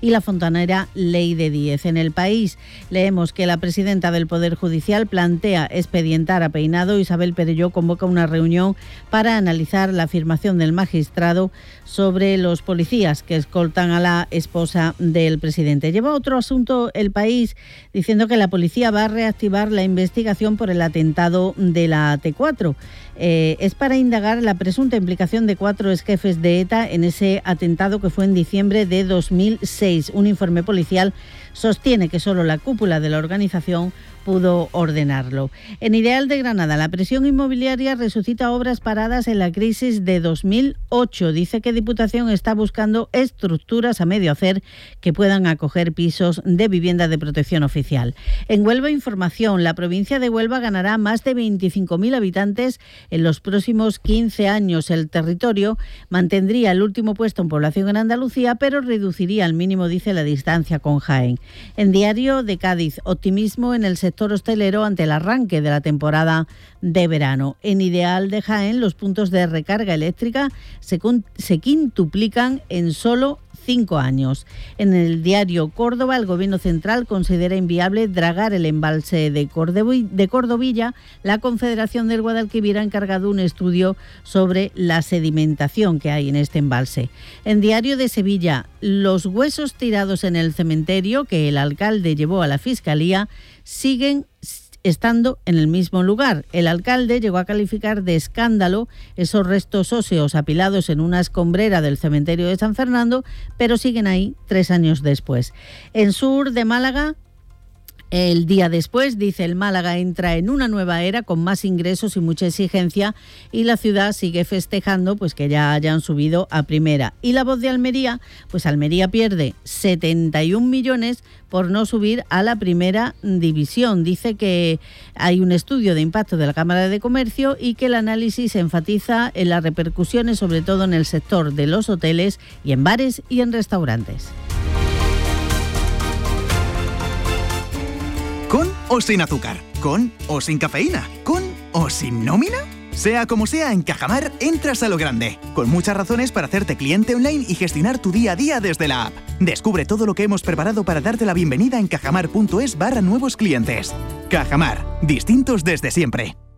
y la fontanera Ley de 10. En El País leemos que la presidenta del Poder Judicial plantea expedientar a Peinado. Isabel Perelló convoca una reunión para analizar la afirmación del magistrado sobre los policías que escoltan a la esposa del presidente. Lleva otro asunto El País diciendo que la policía va a reactivar la investigación por el atentado de la T4. Es para indagar la presunta implicación de 4 exjefes de ETA en ese atentado que fue en diciembre de 2006. Un informe policial sostiene que solo la cúpula de la organización pudo ordenarlo. En Ideal de Granada, la presión inmobiliaria resucita obras paradas en la crisis de 2008. Dice que Diputación está buscando estructuras a medio hacer que puedan acoger pisos de vivienda de protección oficial. En Huelva Información, la provincia de Huelva ganará más de 25.000 habitantes en los próximos 15 años. El territorio mantendría el último puesto en población en Andalucía, pero reduciría al mínimo, dice, la distancia con Jaén. En Diario de Cádiz, optimismo en el sector hostelero ante el arranque de la temporada de verano. En Ideal de Jaén, los puntos de recarga eléctrica se quintuplican en solo 5 años. En el diario Córdoba, el Gobierno Central considera inviable dragar el embalse de Cordovilla. La Confederación del Guadalquivir ha encargado un estudio sobre la sedimentación que hay en este embalse. En Diario de Sevilla, los huesos tirados en el cementerio que el alcalde llevó a la Fiscalía siguen estando en el mismo lugar. El alcalde llegó a calificar de escándalo esos restos óseos apilados en una escombrera del cementerio de San Fernando, pero siguen ahí 3 años después. En Sur de Málaga, el día después, dice, el Málaga entra en una nueva era con más ingresos y mucha exigencia, y la ciudad sigue festejando pues que ya hayan subido a primera. Y La Voz de Almería, pues Almería pierde 71 millones por no subir a la primera división. Dice que hay un estudio de impacto de la Cámara de Comercio y que el análisis enfatiza en las repercusiones, sobre todo en el sector de los hoteles y en bares y en restaurantes. ¿Con o sin azúcar? ¿Con o sin cafeína? ¿Con o sin nómina? Sea como sea, en Cajamar entras a lo grande, con muchas razones para hacerte cliente online y gestionar tu día a día desde la app. Descubre todo lo que hemos preparado para darte la bienvenida en cajamar.es/nuevos clientes. Cajamar, distintos desde siempre.